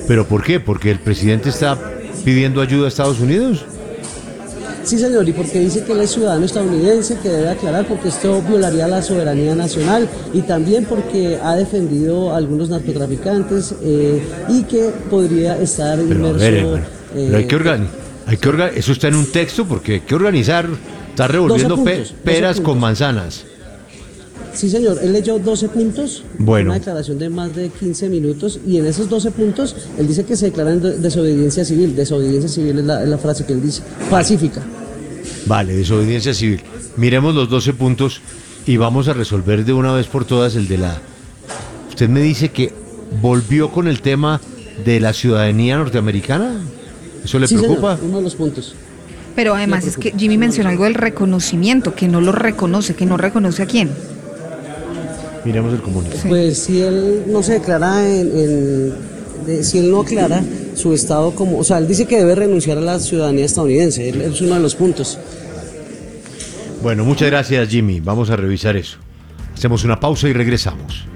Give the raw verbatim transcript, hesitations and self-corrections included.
¿Pero por qué? ¿Porque el presidente está pidiendo ayuda a Estados Unidos? Sí, señor, y porque dice que él es ciudadano estadounidense, que debe aclarar porque esto violaría la soberanía nacional, y también porque ha defendido a algunos narcotraficantes eh, y que podría estar Pero, inmerso... a ver, eh, eh, pero hay que organizar, hay que orga- eso está en un texto porque hay que organizar, está revolviendo pe- puntos, doce peras con puntos. manzanas. Sí, señor, él leyó doce puntos, Bueno. una declaración de más de quince minutos, y en esos doce puntos él dice que se declara en de- desobediencia civil. Desobediencia civil es la, es la frase que él dice, pacífica. Vale, desobediencia civil. Miremos los doce puntos y vamos a resolver de una vez por todas el de la... Usted me dice que volvió con el tema de la ciudadanía norteamericana. ¿Eso le Sí, preocupa? señor, uno de los puntos. Pero además es que Jimmy mencionó algo del reconocimiento, que no lo reconoce, que no reconoce a quién. Miremos el comunicado. Sí. Pues si él no se declara en, en- de- si él no aclara su estado como, o sea, él dice que debe renunciar a la ciudadanía estadounidense, él- es uno de los puntos. Bueno, muchas gracias, Jimmy. Vamos a revisar eso. Hacemos una pausa y regresamos.